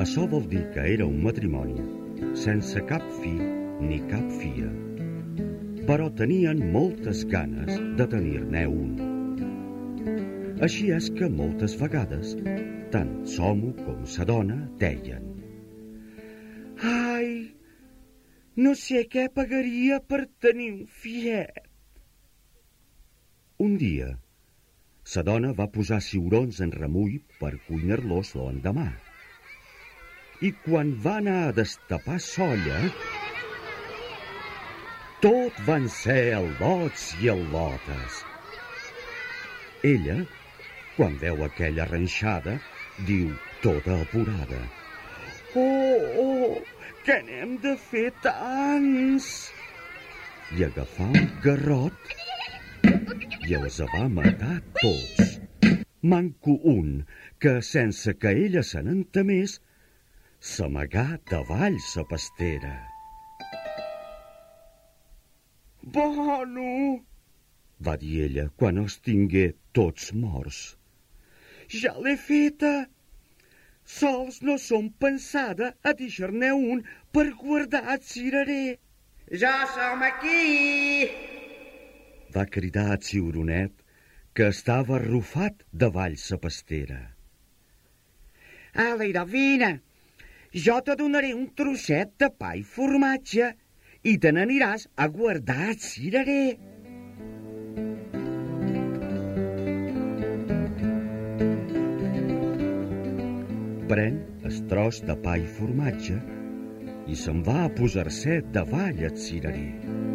Açò vol dir que era un matrimoni sense cap fi ni cap fia, però tenien moltes ganes de tenir-ne un. Així és que moltes vegades tant l'home com la dona deien: «Ai, no sé què pagaria per tenir un fillet». Un dia, la dona va posar ciurons en remull per cuinar-los l'endemà. I quan va anar a destapar l'olla, tot van ser al·lots i al·lotes. Ella, quan veu aquella arranxada, diu tota apurada: «Oh, què n'hem de fer tants?» I agafà un garrot i els va matar tots. Manco un que, sense que ella se n'entemés, s'amagà davall la pastera. «Bueno», va dir ella quan els tingué tots morts. «Ja l'he feta. Sols no som pensada a deixar-ne un per guardar el cirerer». «Ja som aquí!» va cridar el ciuronet, que estava arrufat davall la pastera. «Aleida, vine. Jo te donaré un trosset de pa i formatge i te n'aniràs a guardar el cirerer». Pren el tros de pa i formatge i se'n va a posar-se davall el cirerer.